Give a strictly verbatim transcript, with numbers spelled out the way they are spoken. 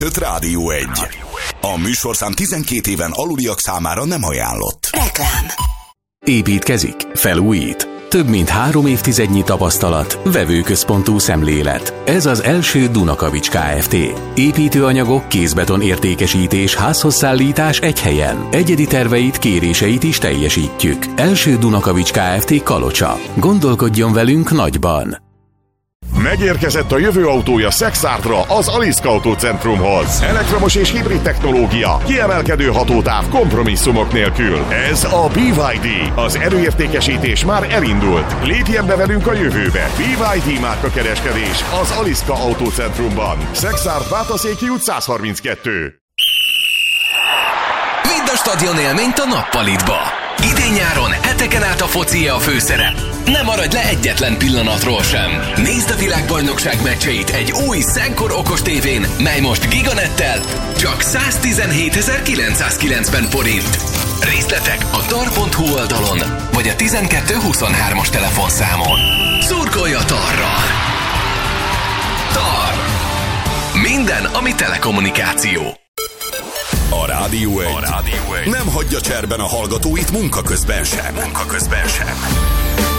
öt Rádió egy. A műsorszám tizenkét éven aluliak számára nem ajánlott. Reklám. Építkezik, felújít. Több mint három évtizednyi tapasztalat, vevőközpontú szemlélet. Ez az első Dunakavics Kft. Építőanyagok, kézbeton értékesítés, házhozszállítás egy helyen. Egyedi terveit, kéréseit is teljesítjük. Első Dunakavics Kft. Kalocsa. Gondolkodjon velünk nagyban. Megérkezett a jövő autója Szexártra, az Aliszka Autócentrumhoz. Elektromos és hibrid technológia, kiemelkedő hatótáv, kompromisszumok nélkül. Ez a bé vé dé. Az erőértékesítés már elindult. Lépjen be velünk a jövőbe. bé vé dé márka kereskedés az Aliszka Autócentrumban. Szexárd, Bátaszéki út száz harminckettő. Vidd a stadion élményt a nappalitba. Idén-nyáron heteken át a focia a főszerep. Ne maradj le egyetlen pillanatról sem. Nézd a világbajnokság meccseit egy új Szenkor okos tévén, mely most Giganettel csak száztizenhétezer-kilencszázkilencven forint. Részletek a tar pont hu oldalon, vagy a tizenkettő huszonhármas telefonszámon. Szurkolj a Tarral! Tar! Minden, ami telekommunikáció. A Rádió egy. A Rádió egy nem hagyja cserben a hallgatóit munka közben sem. Munka közben sem.